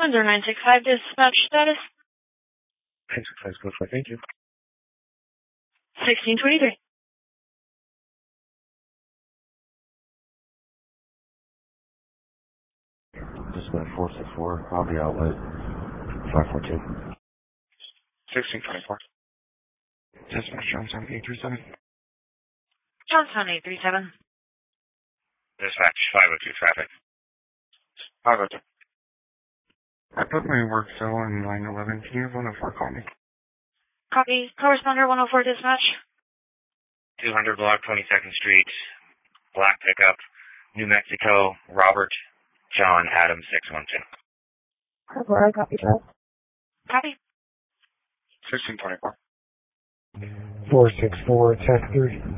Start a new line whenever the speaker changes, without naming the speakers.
Windsor 965 dispatch status.
965 go for it. Thank you.
1623.
Dispatch 464, Hobby Outlet, 542. 1624. Dispatch Johnstown 837.
Johnstown 837.
Dispatch 502 traffic. 502. I put my work cell in line 11. Can you have 104 call me?
Copy. Corresponder 104 dispatch.
200 block 22nd Street, black pickup, New Mexico, Robert John Adams 612.
Aurora, copy that.
Copy.
1624.
464, test 3.